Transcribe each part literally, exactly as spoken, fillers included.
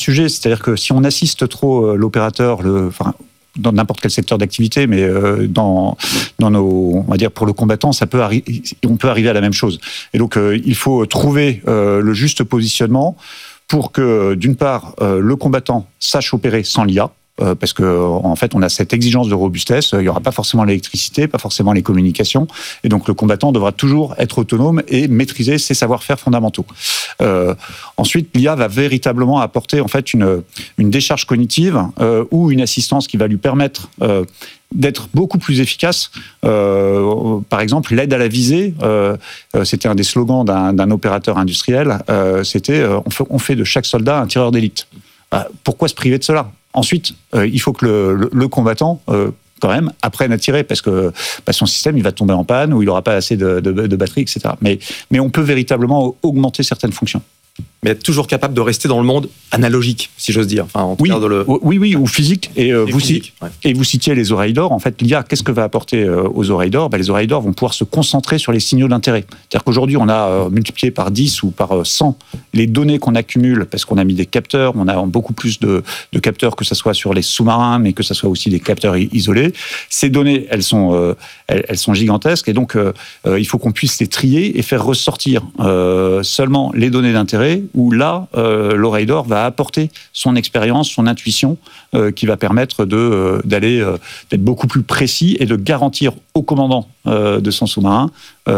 sujet, c'est-à-dire que si on assiste trop euh, l'opérateur, le, enfin, dans n'importe quel secteur d'activité, mais euh, dans, dans nos, on va dire pour le combattant, ça peut arri- on peut arriver à la même chose. Et donc, euh, il faut trouver euh, le juste positionnement pour que, d'une part, euh, le combattant sache opérer sans l'I A. Euh, parce que en fait, on a cette exigence de robustesse. Il n'y aura pas forcément l'électricité, pas forcément les communications, et donc le combattant devra toujours être autonome et maîtriser ses savoir-faire fondamentaux. Euh, ensuite, l'I A va véritablement apporter en fait une une décharge cognitive euh, ou une assistance qui va lui permettre euh, d'être beaucoup plus efficace. Euh, par exemple, l'aide à la visée, euh, c'était un des slogans d'un, d'un opérateur industriel. Euh, c'était euh, on fait, on fait de chaque soldat un tireur d'élite. Euh, pourquoi se priver de cela ? Ensuite, euh, il faut que le, le, le combattant, euh, quand même, apprenne à tirer, parce que bah, son système, il va tomber en panne, ou il n'aura pas assez de, de, de batterie, et cetera. Mais, mais on peut véritablement augmenter certaines fonctions. Mais être toujours capable de rester dans le monde analogique, si j'ose dire. Enfin, en oui, de le... oui, oui, ou physique. Et, euh, et vous, physique, ouais. et vous citiez les oreilles d'or. En fait, l'I A, qu'est-ce que va apporter euh, aux oreilles d'or ? Ben, les oreilles d'or vont pouvoir se concentrer sur les signaux d'intérêt. C'est-à-dire qu'aujourd'hui, on a euh, multiplié par dix ou par euh, cent les données qu'on accumule, parce qu'on a mis des capteurs, on a beaucoup plus de, de capteurs, que ce soit sur les sous-marins, mais que ce soit aussi des capteurs isolés. Ces données, elles sont, euh, elles, elles sont gigantesques, et donc euh, euh, il faut qu'on puisse les trier et faire ressortir euh, seulement les données d'intérêt, où là, Euh, l'oreille d'or va apporter son expérience, son intuition, euh, qui va permettre de, euh, d'aller, euh, d'être beaucoup plus précis et de garantir au commandant euh, de son sous-marin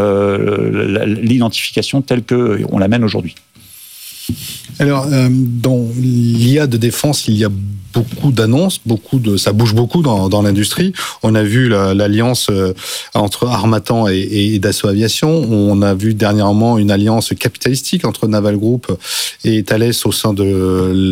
euh, l'identification telle qu'on l'amène aujourd'hui. Alors, euh, dans l'I A de défense, il y a beaucoup d'annonces, beaucoup de, ça bouge beaucoup dans, dans l'industrie. On a vu la, l'alliance euh, entre Harmattan et, et Dassault Aviation. On a vu dernièrement une alliance capitalistique entre Naval Group et Thales au sein de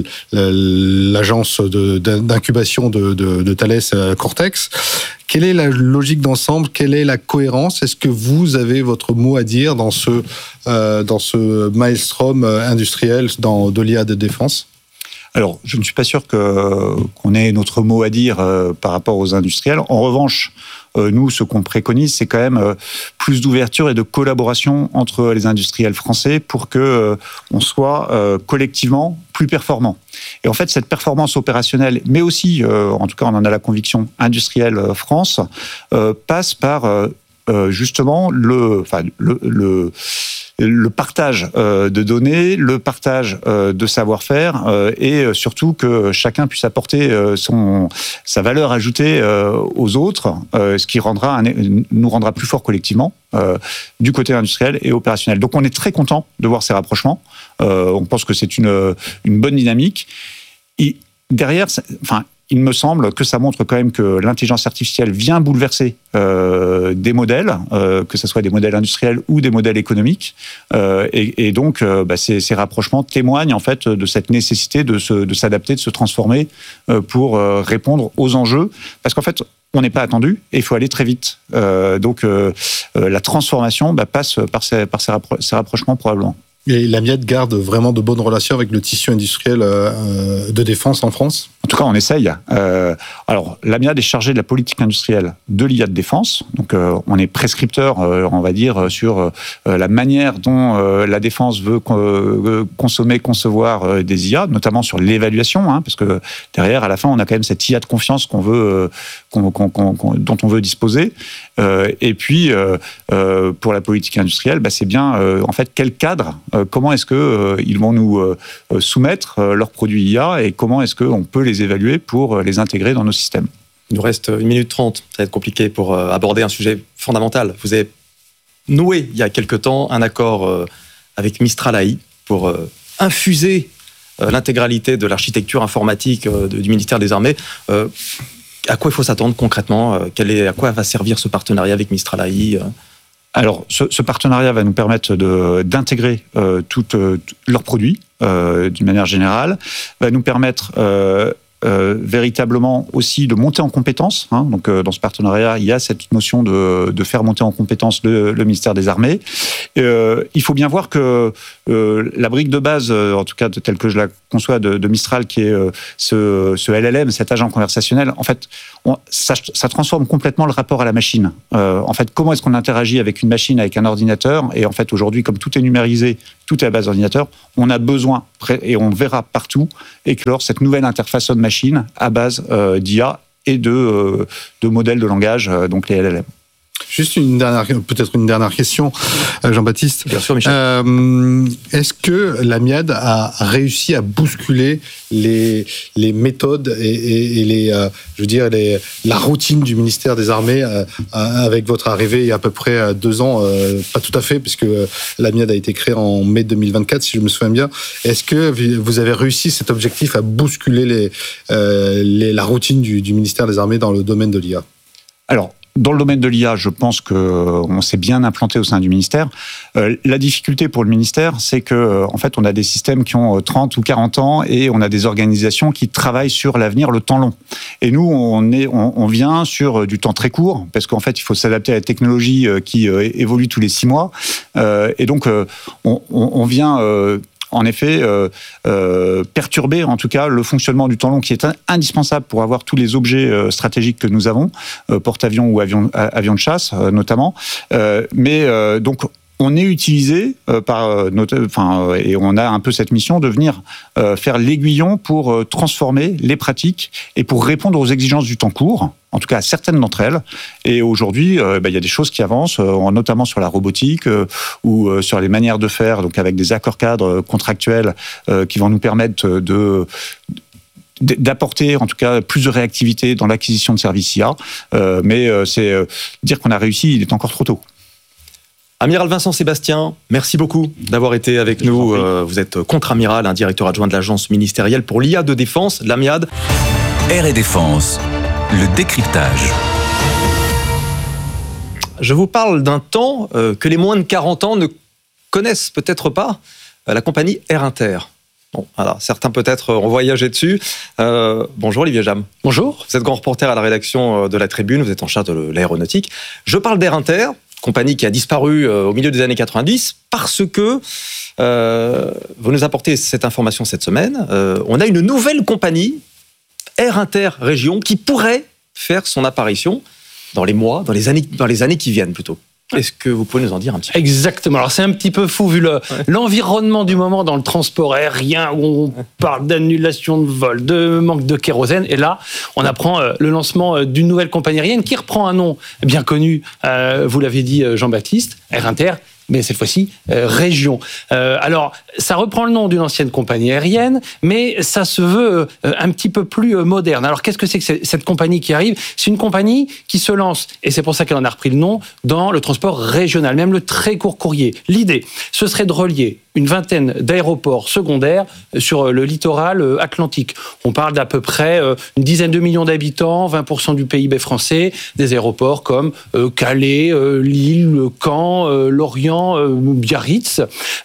l'agence de, d'incubation de, de, de Thales Cortex. Quelle est la logique d'ensemble ? Quelle est la cohérence ? Est-ce que vous avez votre mot à dire dans ce, euh, dans ce maelstrom industriel dans, de l'I A de défense ? Alors, je ne suis pas sûr que, qu'on ait notre mot à dire euh, par rapport aux industriels. En revanche, euh, nous, ce qu'on préconise, c'est quand même euh, plus d'ouverture et de collaboration entre les industriels français pour que euh, on soit euh, collectivement plus performants. Et en fait, cette performance opérationnelle, mais aussi, euh, en tout cas, on en a la conviction, industrielle euh, France, euh, passe par euh, euh, justement le, enfin, le, le le partage euh, de données, le partage euh, de savoir-faire euh, et surtout que chacun puisse apporter euh, son, sa valeur ajoutée euh, aux autres, euh, ce qui rendra un, nous rendra plus forts collectivement euh, du côté industriel et opérationnel. Donc on est très content de voir ces rapprochements. Euh, on pense que c'est une, une bonne dynamique. Et derrière, enfin, il me semble que ça montre quand même que l'intelligence artificielle vient bouleverser euh, des modèles, euh, que ce soit des modèles industriels ou des modèles économiques. Euh, et, et donc, euh, bah, ces, ces rapprochements témoignent en fait de cette nécessité de, se, de s'adapter, de se transformer euh, pour euh, répondre aux enjeux. Parce qu'en fait, on n'est pas attendu et il faut aller très vite. Euh, donc, euh, euh, la transformation bah, passe par, ces, par ces, rappro- ces rapprochements probablement. Et l'Amiat garde vraiment de bonnes relations avec le tissu industriel euh, de défense en France ? En tout cas, on essaye. Euh, alors, l'Amiat est chargé de la politique industrielle de l'I A de défense. Donc, euh, on est prescripteur, euh, on va dire, sur euh, la manière dont euh, la défense veut euh, consommer, concevoir euh, des I A, notamment sur l'évaluation, hein, parce que derrière, à la fin, on a quand même cette I A de confiance qu'on veut, euh, qu'on, qu'on, qu'on, dont on veut disposer. Euh, et puis, euh, euh, pour la politique industrielle, bah, c'est bien, euh, en fait, quel cadre, euh, comment est-ce qu'ils euh, vont nous euh, soumettre euh, leurs produits I A et comment est-ce qu'on peut les évaluer pour les intégrer dans nos systèmes. Il nous reste une minute trente, ça va être compliqué pour euh, aborder un sujet fondamental. Vous avez noué, il y a quelque temps, un accord euh, avec Mistral A I pour euh, infuser euh, l'intégralité de l'architecture informatique euh, de, du ministère des Armées. Euh, à quoi il faut s'attendre concrètement ? euh, quel est, À quoi va servir ce partenariat avec Mistral A I ? euh Alors, ce, ce partenariat va nous permettre de, d'intégrer euh, tous euh, leurs produits, euh, d'une manière générale, va nous permettre euh, euh, véritablement aussi de monter en compétences. Hein. Donc, euh, dans ce partenariat, il y a cette notion de, de faire monter en compétences le, le ministère des Armées. Euh, il faut bien voir que euh, la brique de base, euh, en tout cas telle que je la conçois de, de Mistral, qui est euh, ce, ce L L M, cet agent conversationnel, en fait, on, ça, ça transforme complètement le rapport à la machine. Euh, en fait, comment est-ce qu'on interagit avec une machine, avec un ordinateur ? Et en fait, aujourd'hui, comme tout est numérisé, tout est à base d'ordinateur. On a besoin, et on verra partout, éclore cette nouvelle interface homme-machine à base euh, d'I A et de, euh, de modèles de langage, euh, donc les L L M. Juste une dernière, peut-être une dernière question, Jean-Baptiste. Bien sûr, Michel. Euh, est-ce que la MIAD a réussi à bousculer les, les méthodes et, et, et les, euh, je veux dire, les, la routine du ministère des Armées euh, avec votre arrivée il y a à peu près deux ans, euh, pas tout à fait, puisque la MIAD a été créée en mai deux mille vingt-quatre, si je me souviens bien. Est-ce que vous avez réussi cet objectif à bousculer les, euh, les, la routine du, du ministère des Armées dans le domaine de l'I A ? Alors, dans le domaine de l'I A, je pense qu'on s'est bien implanté au sein du ministère. Euh, la difficulté pour le ministère, c'est que, en fait, on a des systèmes qui ont trente ou quarante ans et on a des organisations qui travaillent sur l'avenir, le temps long. Et nous, on, est, on, on vient sur du temps très court, parce qu'en fait, il faut s'adapter à la technologie qui euh, évolue tous les six mois. Euh, et donc, euh, on, on vient... Euh, en effet, euh, euh, perturber en tout cas le fonctionnement du temps long qui est indispensable pour avoir tous les objets euh, stratégiques que nous avons, euh, porte-avions ou avions, avions de chasse euh, notamment. Euh, mais euh, donc, on est utilisé euh, par euh, notre, enfin, euh, et on a un peu cette mission de venir euh, faire l'aiguillon pour euh, transformer les pratiques et pour répondre aux exigences du temps court. En tout cas, à certaines d'entre elles. Et aujourd'hui, euh, bah, il y a des choses qui avancent, euh, notamment sur la robotique euh, ou euh, sur les manières de faire, donc avec des accords cadres contractuels euh, qui vont nous permettre de d'apporter en tout cas plus de réactivité dans l'acquisition de services I A. Euh, mais euh, c'est euh, dire qu'on a réussi, il est encore trop tôt. Amiral Vincent Sébastien, merci beaucoup d'avoir été avec Je nous. Euh, vous êtes contre-amiral, un directeur adjoint de l'agence ministérielle pour l'I A de défense, la MIAD. Air et Défense, le décryptage. Je vous parle d'un temps euh, que les moins de quarante ans ne connaissent peut-être pas, euh, la compagnie Air Inter. Bon, alors, certains peut-être ont voyagé dessus. Euh, bonjour Olivier Jam. Bonjour. Vous êtes grand reporter à la rédaction de La Tribune, vous êtes en charge de l'aéronautique. Je parle d'Air Inter, compagnie qui a disparu euh, au milieu des années quatre-vingt-dix, parce que, euh, vous nous apportez cette information cette semaine, euh, on a une nouvelle compagnie, Air Inter Région, qui pourrait faire son apparition dans les mois, dans les années, dans les années qui viennent plutôt. Est-ce que vous pouvez nous en dire un petit peu ? Exactement. Alors c'est un petit peu fou vu le, ouais. l'environnement du moment dans le transport aérien où on parle d'annulation de vol, de manque de kérosène. Et là, on apprend euh, le lancement euh, d'une nouvelle compagnie aérienne qui reprend un nom bien connu, euh, vous l'avez dit Jean-Baptiste, Air Inter, mais cette fois-ci, euh, région. Euh, alors, ça reprend le nom d'une ancienne compagnie aérienne, mais ça se veut euh, un petit peu plus euh, moderne. Alors, qu'est-ce que c'est que cette compagnie qui arrive ? C'est une compagnie qui se lance, et c'est pour ça qu'elle en a repris le nom, dans le transport régional, même le très court courrier. L'idée, ce serait de relier une vingtaine d'aéroports secondaires sur le littoral atlantique. On parle d'à peu près une dizaine de millions d'habitants, vingt pour cent du P I B français, des aéroports comme Calais, Lille, Caen, Lorient, Biarritz,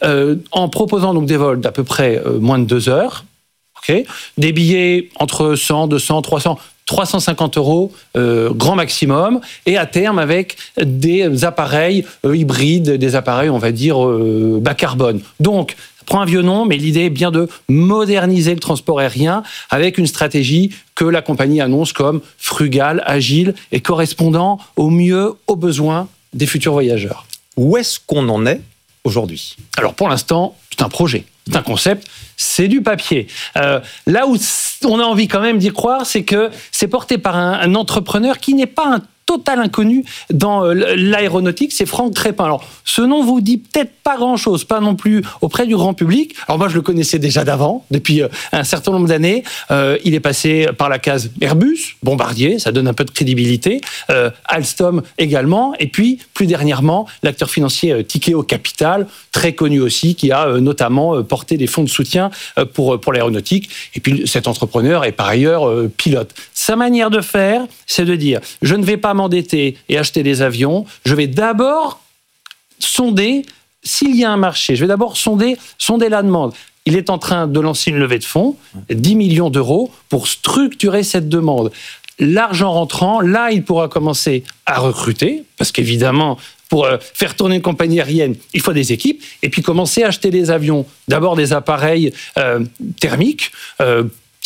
en proposant donc des vols d'à peu près moins de deux heures, okay, des billets entre cent, deux cents, trois cents, trois cent cinquante euros, euh, grand maximum, et à terme avec des appareils euh, hybrides, des appareils, on va dire, euh, bas carbone. Donc, ça prend un vieux nom, mais l'idée est bien de moderniser le transport aérien avec une stratégie que la compagnie annonce comme frugale, agile et correspondant au mieux aux besoins des futurs voyageurs. Où est-ce qu'on en est aujourd'hui ? Alors, pour l'instant, c'est un projet. C'est un concept, c'est du papier. Euh, là où on a envie quand même d'y croire, c'est que c'est porté par un, un entrepreneur qui n'est pas un total inconnu dans l'aéronautique, c'est Franck Crépin. Alors, ce nom vous dit peut-être pas grand-chose, pas non plus auprès du grand public. Alors moi, je le connaissais déjà d'avant, depuis un certain nombre d'années. Euh, il est passé par la case Airbus, Bombardier, ça donne un peu de crédibilité, euh, Alstom également, et puis, plus dernièrement, l'acteur financier euh, Tikeo Capital, très connu aussi, qui a euh, notamment euh, porté des fonds de soutien euh, pour, pour l'aéronautique. Et puis, cet entrepreneur est par ailleurs euh, pilote. Sa manière de faire, c'est de dire, je ne vais pas m'endetter et acheter des avions, je vais d'abord sonder s'il y a un marché. Je vais d'abord sonder, sonder la demande. Il est en train de lancer une levée de fonds, dix millions d'euros, pour structurer cette demande. L'argent rentrant, là, il pourra commencer à recruter, parce qu'évidemment, pour faire tourner une compagnie aérienne, il faut des équipes, et puis commencer à acheter des avions. D'abord des appareils euh, thermiques, euh,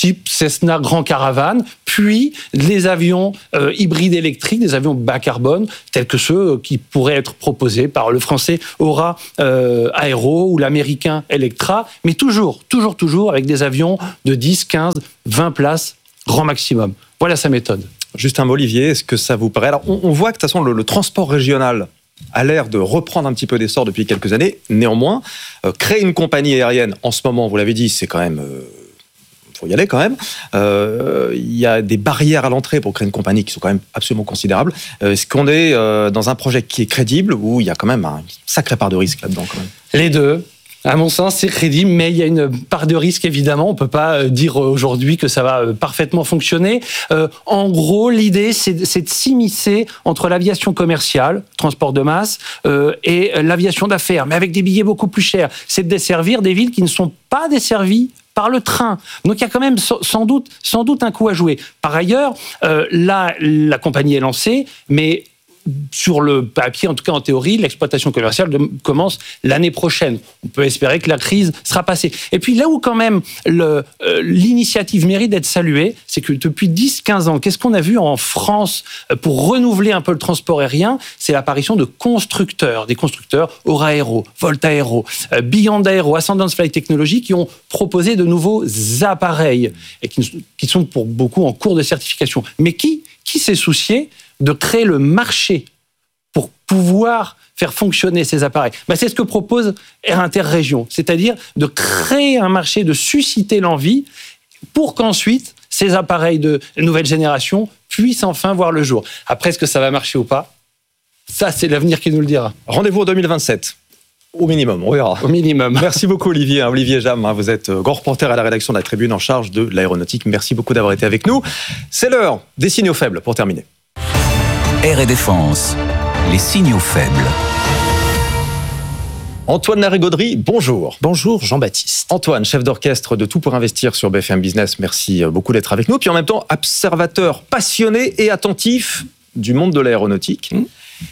type Cessna Grand Caravan, puis les avions euh, hybrides électriques, des avions bas carbone, tels que ceux qui pourraient être proposés par le français Aura euh, Aero ou l'américain Electra, mais toujours, toujours, toujours avec des avions de dix, quinze, vingt places, grand maximum. Voilà sa méthode. Juste un mot, Olivier, est-ce que ça vous paraît... Alors, on, on voit que de toute façon, le, le transport régional a l'air de reprendre un petit peu d'essor depuis quelques années. Néanmoins, euh, créer une compagnie aérienne, en ce moment, vous l'avez dit, c'est quand même... Euh, faut y aller quand même. Euh, il y a des barrières à l'entrée pour créer une compagnie qui sont quand même absolument considérables. Euh, est-ce qu'on est euh, dans un projet qui est crédible ou il y a quand même un sacré part de risque là-dedans quand même ? Les deux. À mon sens, c'est crédible, mais il y a une part de risque, évidemment. On ne peut pas dire aujourd'hui que ça va parfaitement fonctionner. Euh, en gros, l'idée, c'est, c'est de s'immiscer entre l'aviation commerciale, transport de masse, euh, et l'aviation d'affaires, mais avec des billets beaucoup plus chers. C'est de desservir des villes qui ne sont pas desservies par le train. Donc il y a quand même sans doute, sans doute un coup à jouer. Par ailleurs, euh, là, la compagnie est lancée, mais sur le papier, en tout cas en théorie, l'exploitation commerciale de, commence l'année prochaine. On peut espérer que la crise sera passée. Et puis là où quand même le, euh, l'initiative mérite d'être saluée, c'est que depuis dix quinze ans, qu'est-ce qu'on a vu en France pour renouveler un peu le transport aérien ? C'est l'apparition de constructeurs, des constructeurs Aura Aero, Volta Aero, euh, Beyond Aero, Ascendance Flight Technology, qui ont proposé de nouveaux appareils et qui, qui sont pour beaucoup en cours de certification. Mais qui, qui s'est soucié de créer le marché pour pouvoir faire fonctionner ces appareils. Ben, c'est ce que propose Air Interrégion, c'est-à-dire de créer un marché, de susciter l'envie pour qu'ensuite ces appareils de nouvelle génération puissent enfin voir le jour. Après, est-ce que ça va marcher ou pas ? Ça, c'est l'avenir qui nous le dira. Rendez-vous en deux mille vingt-sept. Au minimum, on verra. Au minimum. Merci beaucoup Olivier. Olivier Jam, vous êtes grand reporter à la rédaction de la Tribune en charge de l'aéronautique. Merci beaucoup d'avoir été avec nous. C'est l'heure des signaux faibles pour terminer. Air et Défense, les signaux faibles. Antoine Larigauderie, bonjour. Bonjour Jean-Baptiste. Antoine, chef d'orchestre de Tout pour investir sur B F M Business, merci beaucoup d'être avec nous. Puis en même temps, observateur passionné et attentif du monde de l'aéronautique. Mmh.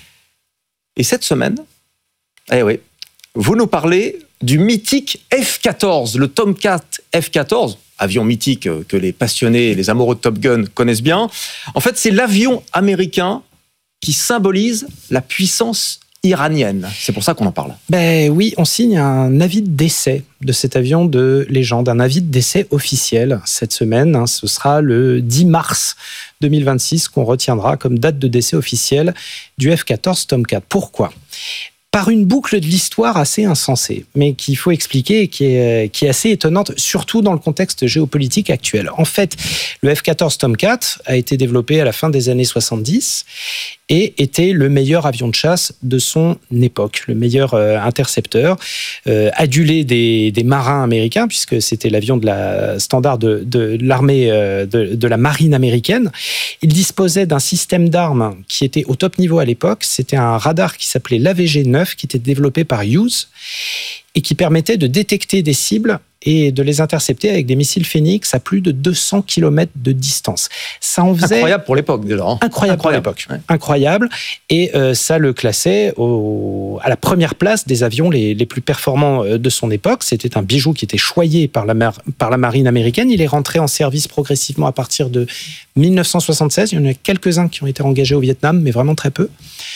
Et cette semaine, eh oui, vous nous parlez du mythique F quatorze, le Tomcat F quatorze, avion mythique que les passionnés et les amoureux de Top Gun connaissent bien. En fait, c'est l'avion américain qui symbolise la puissance iranienne. C'est pour ça qu'on en parle. Ben oui, on signe un avis de décès de cet avion de légende, un avis de décès officiel cette semaine. Hein, ce sera le dix mars deux mille vingt-six qu'on retiendra comme date de décès officielle du F quatorze Tomcat. Pourquoi ? Par une boucle de l'histoire assez insensée, mais qu'il faut expliquer et qui est, qui est assez étonnante, surtout dans le contexte géopolitique actuel. En fait, le F quatorze Tomcat a été développé à la fin des années soixante-dix et était le meilleur avion de chasse de son époque, le meilleur euh, intercepteur, euh, adulé des, des marins américains, puisque c'était l'avion de la standard de, de l'armée, euh, de, de la marine américaine. Il disposait d'un système d'armes qui était au top niveau à l'époque. C'était un radar qui s'appelait l'A V G neuf, qui était développé par Hughes et qui permettait de détecter des cibles et de les intercepter avec des missiles Phoenix à plus de deux cents kilomètres de distance. Ça en faisait... Incroyable pour l'époque, déjà. Hein. Incroyable, Incroyable pour l'époque. Ouais. Incroyable. Et euh, ça le classait au, à la première place des avions les, les plus performants de son époque. C'était un bijou qui était choyé par la, mar... par la marine américaine. Il est rentré en service progressivement à partir de mille neuf cent soixante-seize. Il y en a quelques-uns qui ont été engagés au Vietnam, mais vraiment très peu.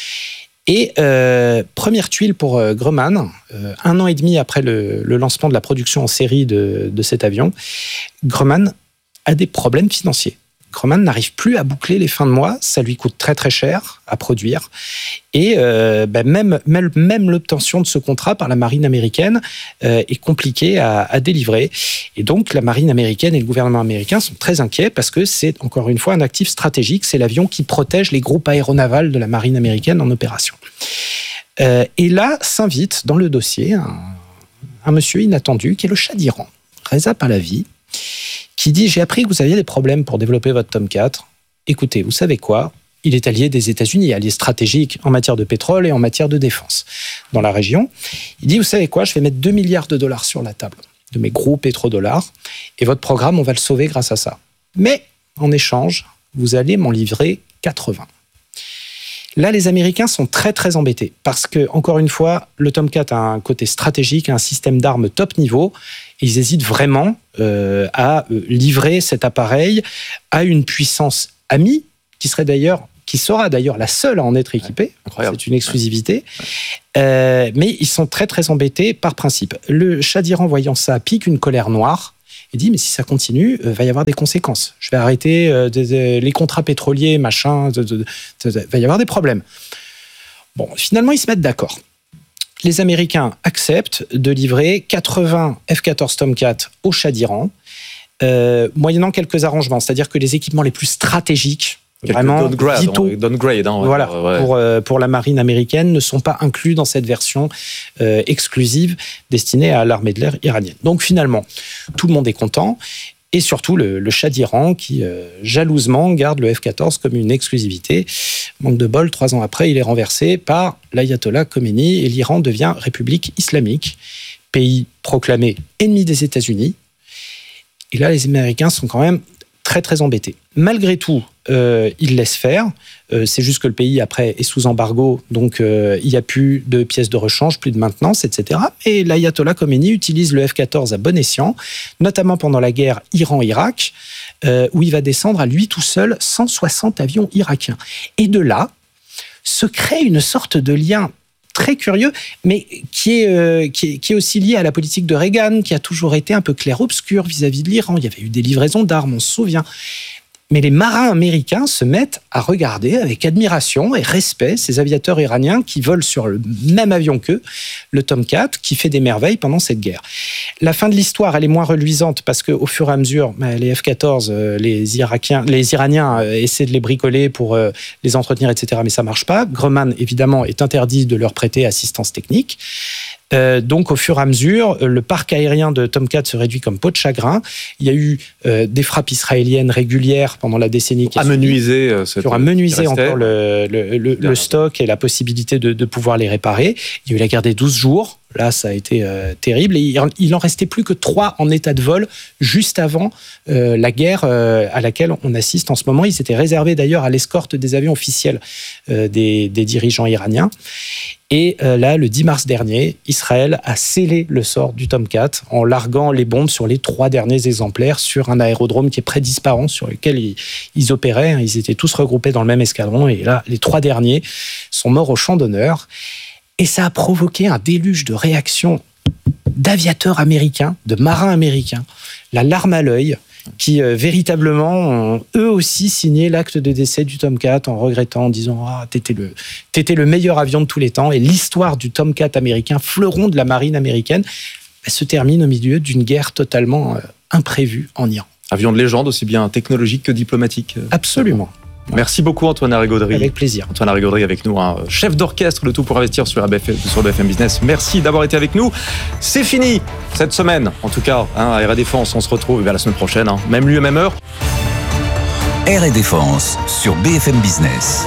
Et euh, première tuile pour euh, Grumman, euh, un an et demi après le, le lancement de la production en série de, de cet avion, Grumman a des problèmes financiers. Grumman n'arrive plus à boucler les fins de mois, ça lui coûte très très cher à produire. Et euh, ben même, même, même l'obtention de ce contrat par la marine américaine euh, est compliquée à, à délivrer. Et donc la marine américaine et le gouvernement américain sont très inquiets parce que c'est encore une fois un actif stratégique, c'est l'avion qui protège les groupes aéronavals de la marine américaine en opération. Euh, et là s'invite dans le dossier un, un monsieur inattendu qui est le Shah d'Iran, Reza Pahlavi, qui dit « J'ai appris que vous aviez des problèmes pour développer votre Tomcat. Écoutez, vous savez quoi ? Il est allié des États-Unis, allié stratégique en matière de pétrole et en matière de défense dans la région. Il dit « Vous savez quoi ? Je vais mettre deux milliards de dollars sur la table, de mes gros pétrodollars, et votre programme, on va le sauver grâce à ça. Mais en échange, vous allez m'en livrer quatre-vingts. » Là, les Américains sont très, très embêtés parce que, encore une fois, le Tomcat a un côté stratégique, un système d'armes top niveau. Et ils hésitent vraiment euh, à livrer cet appareil à une puissance amie, qui serait d'ailleurs, qui sera d'ailleurs la seule à en être équipée. Ouais, c'est une exclusivité. Ouais. Euh, mais ils sont très très embêtés par principe. Le Shah d'Iran, voyant ça, pique une colère noire. Il dit, mais si ça continue, il euh, va y avoir des conséquences. Je vais arrêter euh, de, de, les contrats pétroliers, machin, il va y avoir des problèmes. Bon, finalement, ils se mettent d'accord. Les Américains acceptent de livrer quatre-vingts F quatorze Tomcat au Shah d'Iran, euh, moyennant quelques arrangements. C'est-à-dire que les équipements les plus stratégiques, quelques vraiment downgrade, vitaux, downgrade, hein, voilà, ouais. pour, euh, pour la marine américaine, ne sont pas inclus dans cette version euh, exclusive destinée à l'armée de l'air iranienne. Donc finalement, tout le monde est content. Et surtout le, le Shah d'Iran qui, euh, jalousement, garde le F quatorze comme une exclusivité. Manque de bol, trois ans après, il est renversé par l'ayatollah Khomeini et l'Iran devient république islamique, pays proclamé ennemi des États-Unis. Et là, les Américains sont quand même très, très embêtés. Malgré tout, euh, ils laissent faire. Euh, c'est juste que le pays, après, est sous embargo, donc euh, il n'y a plus de pièces de rechange, plus de maintenance, et cetera. Et l'ayatollah Khomeini utilise le F quatorze à bon escient, notamment pendant la guerre Iran-Irak, euh, où il va descendre à lui tout seul cent soixante avions irakiens. Et de là, se crée une sorte de lien très curieux, mais qui est, euh, qui est, qui est aussi lié à la politique de Reagan, qui a toujours été un peu clair-obscur vis-à-vis de l'Iran. Il y avait eu des livraisons d'armes, on se souvient. Mais les marins américains se mettent à regarder avec admiration et respect ces aviateurs iraniens qui volent sur le même avion qu'eux, le Tomcat, qui fait des merveilles pendant cette guerre. La fin de l'histoire, elle est moins reluisante parce qu'au fur et à mesure, les F quatorze, les, Irakiens, les Iraniens essaient de les bricoler pour les entretenir, et cetera, mais ça ne marche pas. Grumman, évidemment, est interdit de leur prêter assistance technique. Euh, donc, au fur et à mesure, le parc aérien de Tomcat se réduit comme peau de chagrin. Il y a eu euh, des frappes israéliennes régulières pendant la décennie qui a amenuisé euh, cette... pour amenuiser encore le, le, le, le stock et la possibilité de, de pouvoir les réparer. Il y a eu la guerre des douze jours. Là, ça a été euh, terrible. Et il en restait plus que trois en état de vol juste avant euh, la guerre euh, à laquelle on assiste en ce moment. Ils étaient réservés d'ailleurs à l'escorte des avions officiels euh, des, des dirigeants iraniens. Et euh, là, le dix mars dernier, Israël a scellé le sort du Tomcat en larguant les bombes sur les trois derniers exemplaires sur un aérodrome qui est près d'Ispahan, sur lequel ils, ils opéraient. Ils étaient tous regroupés dans le même escadron. Et là, les trois derniers sont morts au champ d'honneur. Et ça a provoqué un déluge de réactions d'aviateurs américains, de marins américains, la larme à l'œil, qui euh, véritablement ont eux aussi signé l'acte de décès du Tomcat en regrettant, en disant « Ah, t'étais le, t'étais le meilleur avion de tous les temps ». Et l'histoire du Tomcat américain, fleuron de la marine américaine, elle se termine au milieu d'une guerre totalement euh, imprévue en Iran. Avion de légende, aussi bien technologique que diplomatique. Absolument. Merci beaucoup Antoine Larrey-Gaudry. Avec plaisir. Antoine Larrey-Gaudry avec nous, un chef d'orchestre, le tout pour investir sur, B F M, sur B F M Business. Merci d'avoir été avec nous. C'est fini cette semaine, en tout cas, hein, à R et Défense. On se retrouve la semaine prochaine, hein, même lieu, même heure. R et Défense sur B F M Business.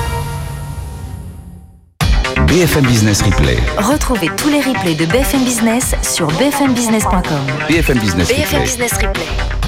B F M Business Replay. Retrouvez tous les replays de B F M Business sur b f m business point com. B F M Business B F M Replay. Business Replay.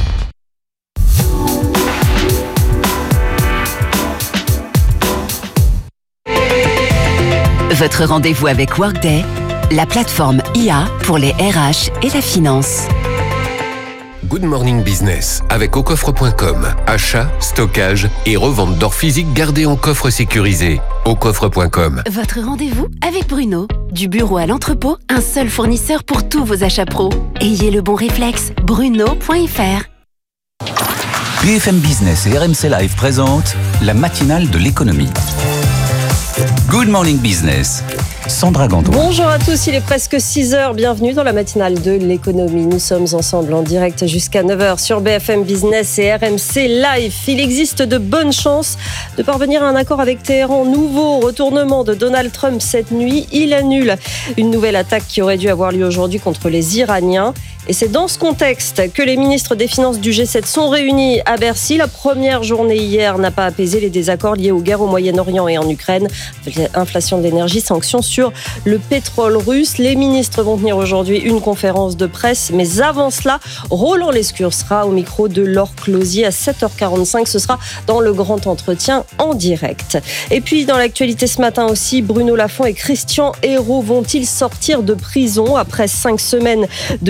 Votre rendez-vous avec Workday, la plateforme I A pour les R H et la finance. Good Morning Business avec au coffre point com. Achat, stockage et revente d'or physique gardé en coffre sécurisé. au coffre point com. Votre rendez-vous avec Bruno. Du bureau à l'entrepôt, un seul fournisseur pour tous vos achats pro. Ayez le bon réflexe, bruno point f r. B F M Business et R M C Live présentent la matinale de l'économie. Good Morning Business. Sandra Gandoin. Bonjour à tous, il est presque six heures. Bienvenue dans la matinale de l'économie. Nous sommes ensemble en direct jusqu'à neuf heures sur B F M Business et R M C Live. Il existe de bonnes chances de parvenir à un accord avec Téhéran. Nouveau retournement de Donald Trump cette nuit. Il annule une nouvelle attaque qui aurait dû avoir lieu aujourd'hui contre les Iraniens. Et c'est dans ce contexte que les ministres des Finances du G sept sont réunis à Bercy. La première journée hier n'a pas apaisé les désaccords liés aux guerres au Moyen-Orient et en Ukraine. Inflation de l'énergie, sanctions sur le pétrole russe. Les ministres vont tenir aujourd'hui une conférence de presse. Mais avant cela, Roland Lescure sera au micro de Laure Closier à sept heures quarante-cinq. Ce sera dans le grand entretien en direct. Et puis dans l'actualité ce matin aussi, Bruno Lafont et Christian Hérault vont-ils sortir de prison après cinq semaines de détention?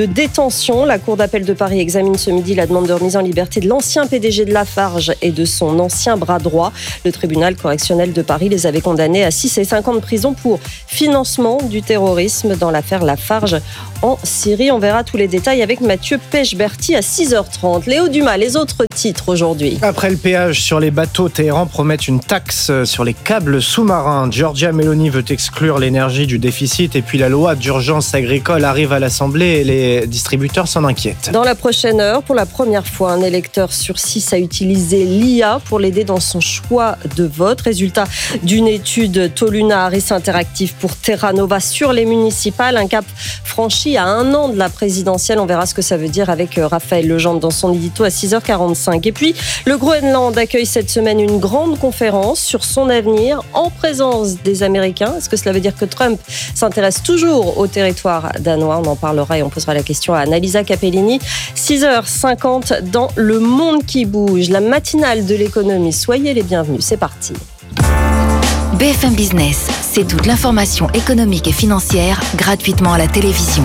détention. La Cour d'appel de Paris examine ce midi la demande de remise en liberté de l'ancien P D G de Lafarge et de son ancien bras droit. Le tribunal correctionnel de Paris les avait condamnés à six et cinq ans de prison pour financement du terrorisme dans l'affaire Lafarge en Syrie. On verra tous les détails avec Mathieu Pechberti à six heures trente. Léo Dumas, les autres titres aujourd'hui. Après le péage sur les bateaux, Téhéran promet une taxe sur les câbles sous-marins. Giorgia Meloni veut exclure l'énergie du déficit et puis la loi d'urgence agricole arrive à l'Assemblée et les distributeurs s'en inquiètent. Dans la prochaine heure, pour la première fois, un électeur sur six a utilisé l'I A pour l'aider dans son choix de vote. Résultat d'une étude Toluna Harris Interactive pour Terra Nova sur les municipales. Un cap franchi à un an de la présidentielle. On verra ce que ça veut dire avec Raphaël Legendre dans son édito à six heures quarante-cinq. Et puis, le Groenland accueille cette semaine une grande conférence sur son avenir en présence des Américains. Est-ce que cela veut dire que Trump s'intéresse toujours au territoire danois? On en parlera et on posera la question à Annalisa Capellini. six heures cinquante dans Le Monde qui bouge, la matinale de l'économie. Soyez les bienvenus, c'est parti. B F M Business, c'est toute l'information économique et financière gratuitement à la télévision.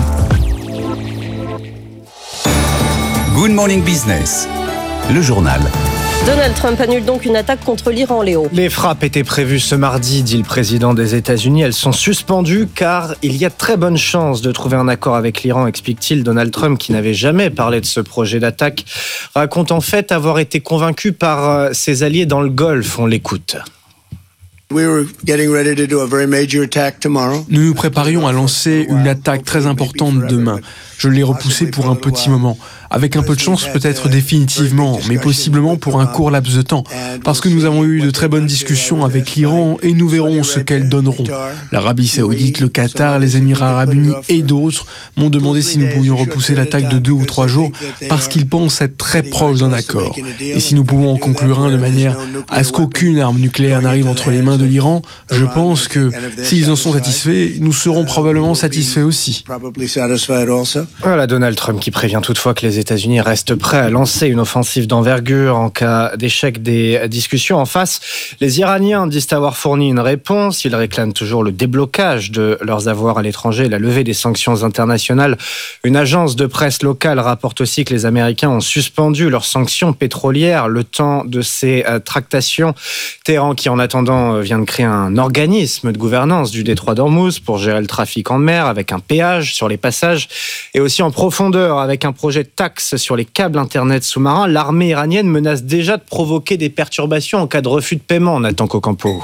Good Morning Business, le journal. Donald Trump annule donc une attaque contre l'Iran, Léo. Les frappes étaient prévues ce mardi, dit le président des États-Unis. Elles sont suspendues car il y a très bonne chance de trouver un accord avec l'Iran, explique-t-il. Donald Trump, qui n'avait jamais parlé de ce projet d'attaque, raconte en fait avoir été convaincu par ses alliés dans le Golfe. On l'écoute. Nous nous préparions à lancer une attaque très importante demain. Je l'ai repoussée pour un petit moment. Avec un peu de chance, peut-être définitivement, mais possiblement pour un court laps de temps. Parce que nous avons eu de très bonnes discussions avec l'Iran et nous verrons ce qu'elles donneront. L'Arabie Saoudite, le Qatar, les Émirats Arabes Unis et d'autres m'ont demandé si nous pouvions repousser l'attaque de deux ou trois jours parce qu'ils pensent être très proches d'un accord. Et si nous pouvons en conclure un de manière à ce qu'aucune arme nucléaire n'arrive entre les mains de l'Iran, je pense que s'ils en sont satisfaits, nous serons probablement satisfaits aussi. Voilà Donald Trump qui prévient toutefois que les États-Unis restent prêts à lancer une offensive d'envergure en cas d'échec des discussions. En face, les Iraniens disent avoir fourni une réponse. Ils réclament toujours le déblocage de leurs avoirs à l'étranger et la levée des sanctions internationales. Une agence de presse locale rapporte aussi que les Américains ont suspendu leurs sanctions pétrolières le temps de ces tractations. Téhéran, qui en attendant vient de créer un organisme de gouvernance du détroit d'Ormuz pour gérer le trafic en mer avec un péage sur les passages et aussi en profondeur avec un projet de taxe sur les câbles Internet sous-marins. L'armée iranienne menace déjà de provoquer des perturbations en cas de refus de paiement, Nathan Cocampo.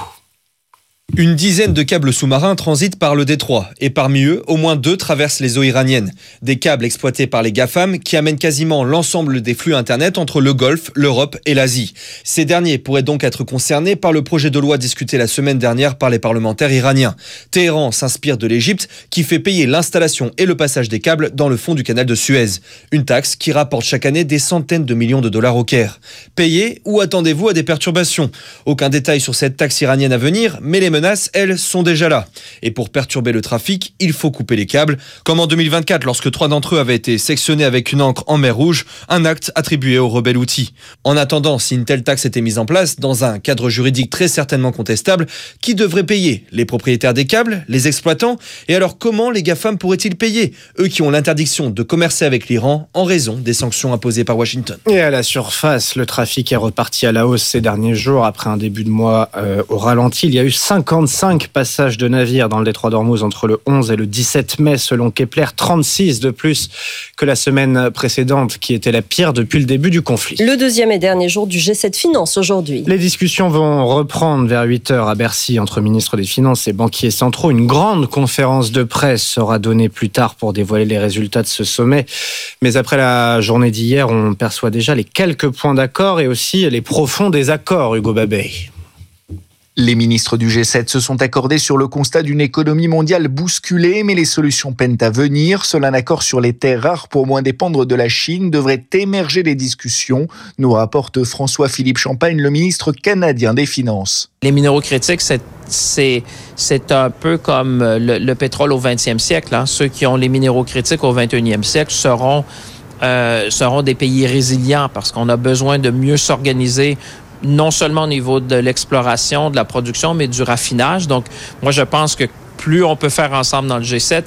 Une dizaine de câbles sous-marins transitent par le détroit et parmi eux, au moins deux traversent les eaux iraniennes. Des câbles exploités par les GAFAM qui amènent quasiment l'ensemble des flux Internet entre le Golfe, l'Europe et l'Asie. Ces derniers pourraient donc être concernés par le projet de loi discuté la semaine dernière par les parlementaires iraniens. Téhéran s'inspire de l'Égypte qui fait payer l'installation et le passage des câbles dans le fond du canal de Suez. Une taxe qui rapporte chaque année des centaines de millions de dollars au Caire. Payez ou attendez-vous à des perturbations? Aucun détail sur cette taxe iranienne à venir, mais les menaces, elles, sont déjà là. Et pour perturber le trafic, il faut couper les câbles, comme en deux mille vingt-quatre lorsque trois d'entre eux avaient été sectionnés avec une encre en mer Rouge, un acte attribué au rebelle Houthi. En attendant, si une telle taxe était mise en place, dans un cadre juridique très certainement contestable, qui devrait payer? Les propriétaires des câbles? Les exploitants? Et alors comment les GAFAM pourraient-ils payer? Eux qui ont l'interdiction de commercer avec l'Iran en raison des sanctions imposées par Washington. Et à la surface, le trafic est reparti à la hausse ces derniers jours. Après un début de mois euh, au ralenti, il y a eu cinquante-cinq passages de navires dans le détroit d'Ormuz entre le onze et le dix-sept mai, selon Kepler, trente-six de plus que la semaine précédente, qui était la pire depuis le début du conflit. Le deuxième et dernier jour du G sept Finance aujourd'hui. Les discussions vont reprendre vers huit heures à Bercy entre ministres des Finances et banquiers centraux. Une grande conférence de presse sera donnée plus tard pour dévoiler les résultats de ce sommet. Mais après la journée d'hier, on perçoit déjà les quelques points d'accord et aussi les profonds désaccords, Hugo Babet. Les ministres du G sept se sont accordés sur le constat d'une économie mondiale bousculée, mais les solutions peinent à venir. Seul un accord sur les terres rares pour moins dépendre de la Chine devrait émerger des discussions, nous rapporte François-Philippe Champagne, le ministre canadien des Finances. Les minéraux critiques, c'est, c'est, c'est un peu comme le, le pétrole au vingtième siècle. Hein. Ceux qui ont les minéraux critiques au vingt et unième siècle seront, euh, seront des pays résilients parce qu'on a besoin de mieux s'organiser, non seulement au niveau de l'exploration, de la production, mais du raffinage. Donc, moi, je pense que plus on peut faire ensemble dans le G sept,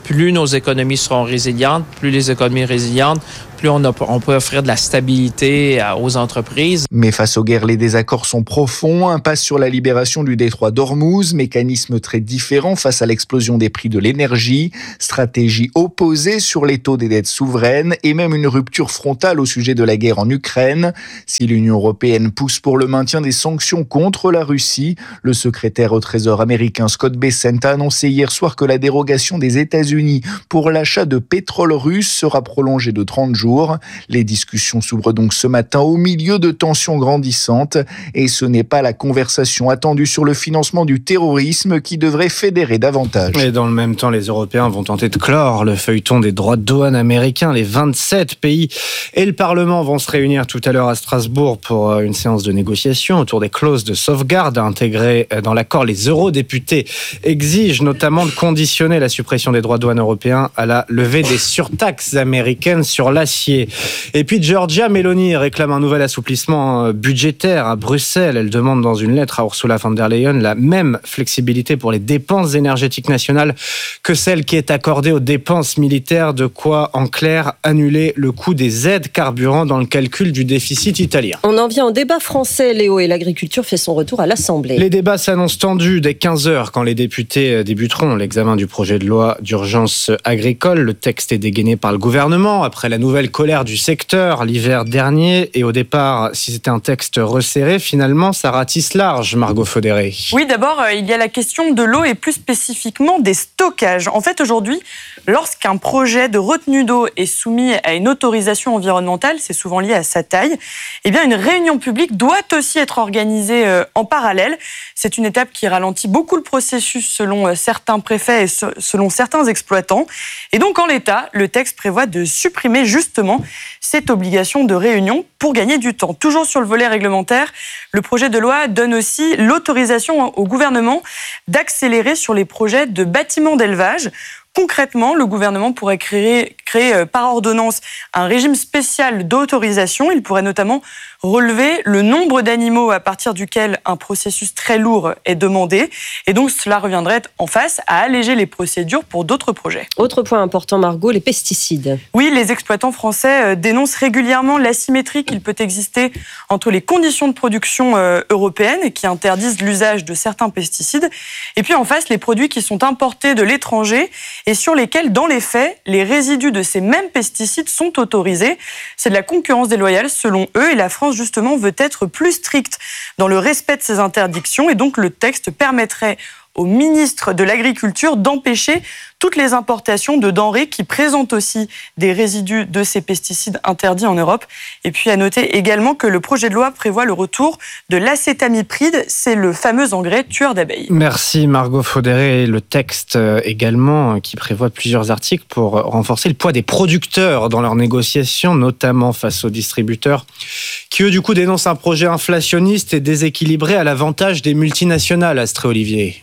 plus nos économies seront résilientes, plus les économies résilientes, plus on, a, on peut offrir de la stabilité aux entreprises. Mais face aux guerres, les désaccords sont profonds. Impasse sur la libération du détroit d'Ormuz, mécanisme très différent face à l'explosion des prix de l'énergie, stratégie opposée sur les taux des dettes souveraines et même une rupture frontale au sujet de la guerre en Ukraine. Si l'Union européenne pousse pour le maintien des sanctions contre la Russie, le secrétaire au Trésor américain Scott Bessent a annoncé hier soir que la dérogation des États-Unis pour l'achat de pétrole russe sera prolongée de trente jours. Les discussions s'ouvrent donc ce matin au milieu de tensions grandissantes et ce n'est pas la conversation attendue sur le financement du terrorisme qui devrait fédérer davantage. Et dans le même temps, les Européens vont tenter de clore le feuilleton des droits de douane américains. Les vingt-sept pays et le Parlement vont se réunir tout à l'heure à Strasbourg pour une séance de négociation autour des clauses de sauvegarde intégrées dans l'accord. Les eurodéputés exigent notamment de conditionner la suppression des droits de douane européens à la levée des surtaxes américaines sur l'acier. Et puis Giorgia Meloni réclame un nouvel assouplissement budgétaire à Bruxelles. Elle demande dans une lettre à Ursula von der Leyen la même flexibilité pour les dépenses énergétiques nationales que celle qui est accordée aux dépenses militaires, de quoi en clair annuler le coût des aides carburant dans le calcul du déficit italien. On en vient au débat français, Léo, et l'agriculture fait son retour à l'Assemblée. Les débats s'annoncent tendus dès quinze heures quand les députés débuteront l'examen du projet de loi d'urgence agricole. Le texte est dégainé par le gouvernement après la nouvelle colère du secteur l'hiver dernier. Et au départ, si c'était un texte resserré, finalement, ça ratisse large, Margot Faudéré. Oui, d'abord, il y a la question de l'eau et plus spécifiquement des stockages. En fait, aujourd'hui, lorsqu'un projet de retenue d'eau est soumis à une autorisation environnementale, c'est souvent lié à sa taille, eh bien, une réunion publique doit aussi être organisée en parallèle. C'est une étape qui ralentit beaucoup le processus selon certains préfets et selon certains exploitants. Et donc, en l'état, le texte prévoit de supprimer justement cette obligation de réunion pour gagner du temps. Toujours sur le volet réglementaire, le projet de loi donne aussi l'autorisation au gouvernement d'accélérer sur les projets de bâtiments d'élevage. Concrètement, le gouvernement pourrait créer, créer par ordonnance un régime spécial d'autorisation. Il pourrait notamment relever le nombre d'animaux à partir duquel un processus très lourd est demandé. Et donc, cela reviendrait en face à alléger les procédures pour d'autres projets. Autre point important, Margot, les pesticides. Oui, les exploitants français dénoncent régulièrement l'asymétrie qu'il peut exister entre les conditions de production européennes qui interdisent l'usage de certains pesticides et puis en face, les produits qui sont importés de l'étranger et sur lesquels, dans les faits, les résidus de ces mêmes pesticides sont autorisés. C'est de la concurrence déloyale selon eux et la France, justement, veut être plus stricte dans le respect de ces interdictions et donc le texte permettrait au ministre de l'Agriculture d'empêcher toutes les importations de denrées qui présentent aussi des résidus de ces pesticides interdits en Europe. Et puis à noter également que le projet de loi prévoit le retour de l'acétamipride, c'est le fameux engrais tueur d'abeilles. Merci Margot Faudéré. Le texte également qui prévoit plusieurs articles pour renforcer le poids des producteurs dans leurs négociations, notamment face aux distributeurs, qui eux du coup dénoncent un projet inflationniste et déséquilibré à l'avantage des multinationales. Astrée Olivier.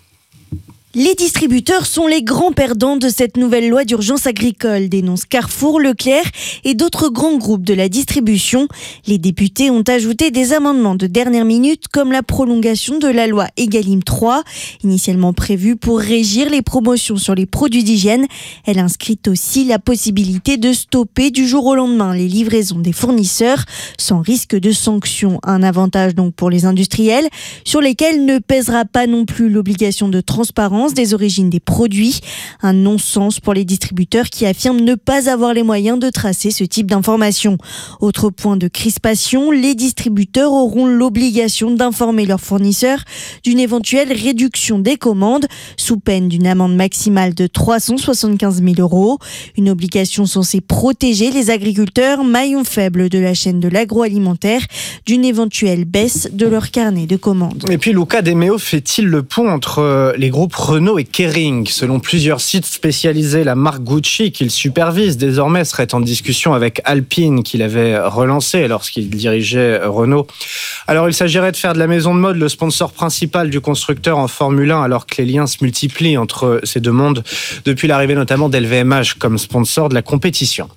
Les distributeurs sont les grands perdants de cette nouvelle loi d'urgence agricole, dénoncent Carrefour, Leclerc et d'autres grands groupes de la distribution. Les députés ont ajouté des amendements de dernière minute comme la prolongation de la loi Egalim trois, initialement prévue pour régir les promotions sur les produits d'hygiène. Elle inscrit aussi la possibilité de stopper du jour au lendemain les livraisons des fournisseurs sans risque de sanction. Un avantage donc pour les industriels sur lesquels ne pèsera pas non plus l'obligation de transparence des origines des produits. Un non-sens pour les distributeurs qui affirment ne pas avoir les moyens de tracer ce type d'informations. Autre point de crispation, les distributeurs auront l'obligation d'informer leurs fournisseurs d'une éventuelle réduction des commandes sous peine d'une amende maximale de trois cent soixante-quinze mille euros. Une obligation censée protéger les agriculteurs, maillons faibles de la chaîne de l'agroalimentaire, d'une éventuelle baisse de leur carnet de commandes. Et puis Luca De Meo fait-il le pont entre les groupes Renault et Kering? Selon plusieurs sites spécialisés, la marque Gucci qu'il supervise désormais serait en discussion avec Alpine qu'il avait relancé lorsqu'il dirigeait Renault. Alors il s'agirait de faire de la maison de mode le sponsor principal du constructeur en Formule un alors que les liens se multiplient entre ces deux mondes depuis l'arrivée notamment d'L V M H comme sponsor de la compétition.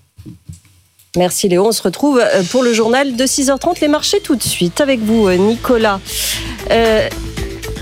Merci Léo, on se retrouve pour le journal de six heures trente. Les marchés tout de suite avec vous Nicolas. Euh...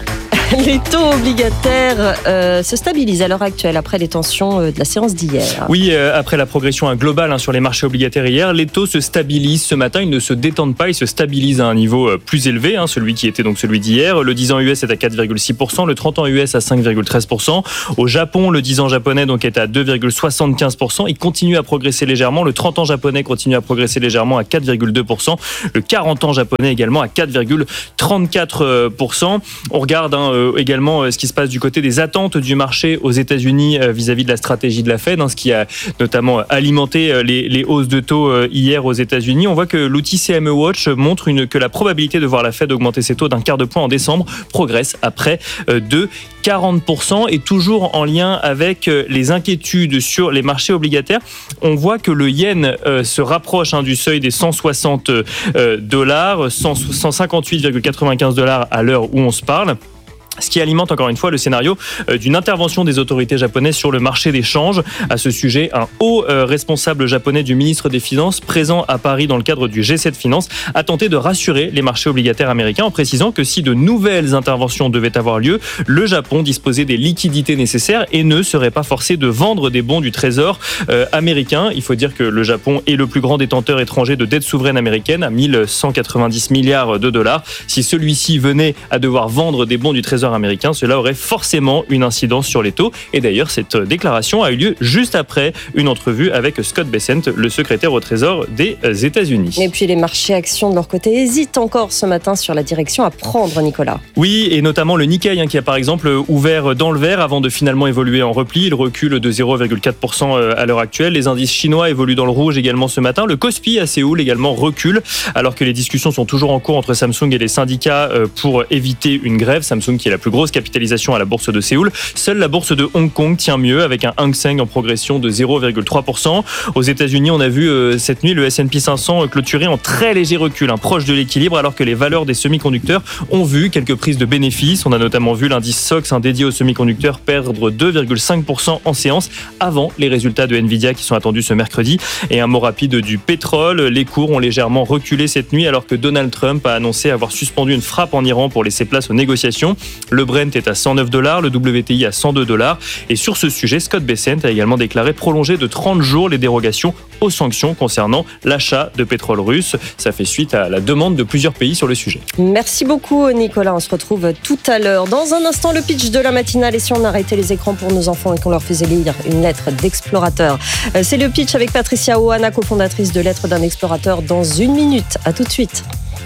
Les taux obligataires euh, se stabilisent à l'heure actuelle après les tensions euh, de la séance d'hier. Oui, euh, après la progression globale hein, sur les marchés obligataires hier, les taux se stabilisent ce matin. Ils ne se détendent pas, ils se stabilisent à un niveau euh, plus élevé, hein, celui qui était donc celui d'hier. Le dix ans U S est à quatre virgule six pour cent, le trente ans U S à cinq virgule treize pour cent. Au Japon, le dix ans japonais donc est à deux virgule soixante-quinze pour cent. Il continue à progresser légèrement. Le trente ans japonais continue à progresser légèrement à quatre virgule deux pour cent. Le quarante ans japonais également à quatre virgule trente-quatre pour cent. On regarde hein, euh, également euh, ce qui se passe du côté des attentes du marché aux États-Unis euh, vis-à-vis de la stratégie de la Fed, hein, ce qui a notamment alimenté euh, les, les hausses de taux euh, hier aux États-Unis. On voit que l'outil C M E Watch montre une, que la probabilité de voir la Fed augmenter ses taux d'un quart de point en décembre progresse à près euh, de quarante pour cent et toujours en lien avec euh, les inquiétudes sur les marchés obligataires. On voit que le yen euh, se rapproche hein, du seuil des cent soixante euh, dollars, cent cinquante-huit virgule quatre-vingt-quinze dollars à l'heure où on se parle. Ce qui alimente encore une fois le scénario d'une intervention des autorités japonaises sur le marché des changes. À ce sujet, un haut responsable japonais du ministre des Finances présent à Paris dans le cadre du G sept Finance a tenté de rassurer les marchés obligataires américains en précisant que si de nouvelles interventions devaient avoir lieu, le Japon disposait des liquidités nécessaires et ne serait pas forcé de vendre des bons du Trésor américain. Il faut dire que le Japon est le plus grand détenteur étranger de dette souveraine américaine à mille cent quatre-vingt-dix milliards de dollars. Si celui-ci venait à devoir vendre des bons du Trésor américain, cela aurait forcément une incidence sur les taux. Et d'ailleurs, cette déclaration a eu lieu juste après une entrevue avec Scott Bessent, le secrétaire au Trésor des États-Unis. Et puis les marchés actions de leur côté hésitent encore ce matin sur la direction à prendre, Nicolas. Oui, et notamment le Nikkei hein, qui a par exemple ouvert dans le vert avant de finalement évoluer en repli. Il recule de zéro virgule quatre pour cent à l'heure actuelle. Les indices chinois évoluent dans le rouge également ce matin. Le Kospi à Séoul également recule alors que les discussions sont toujours en cours entre Samsung et les syndicats pour éviter une grève. Samsung qui est la plus grosse capitalisation à la bourse de Séoul. Seule la bourse de Hong Kong tient mieux avec un Hang Seng en progression de zéro virgule trois pour cent. Aux États-Unis, on a vu euh, cette nuit le S and P cinq cents clôturer en très léger recul, hein, proche de l'équilibre, alors que les valeurs des semi-conducteurs ont vu quelques prises de bénéfices. On a notamment vu l'indice S O X hein, dédié aux semi-conducteurs perdre deux virgule cinq pour cent en séance avant les résultats de Nvidia qui sont attendus ce mercredi. Et un mot rapide du pétrole. Les cours ont légèrement reculé cette nuit alors que Donald Trump a annoncé avoir suspendu une frappe en Iran pour laisser place aux négociations. Le Brent est à cent neuf dollars, le W T I à cent deux dollars. Et sur ce sujet, Scott Bessent a également déclaré prolonger de trente jours les dérogations aux sanctions concernant l'achat de pétrole russe. Ça fait suite à la demande de plusieurs pays sur le sujet. Merci beaucoup Nicolas, on se retrouve tout à l'heure. Dans un instant, le pitch de la matinale et si on arrêtait les écrans pour nos enfants et qu'on leur faisait lire une lettre d'explorateur. C'est le pitch avec Patricia Oana, cofondatrice de Lettres d'un explorateur, dans une minute. À tout de suite.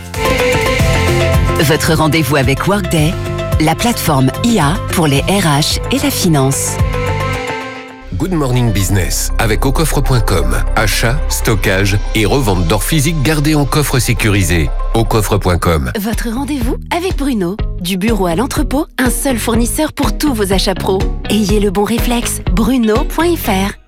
Votre rendez-vous avec Workday, la plateforme I A pour les R H et la finance. Good Morning Business avec au coffre point com. Achat, stockage et revente d'or physique gardé en coffre sécurisé. au coffre point com. Votre rendez-vous avec Bruno. Du bureau à l'entrepôt, un seul fournisseur pour tous vos achats pro. Ayez le bon réflexe, bruno point f r.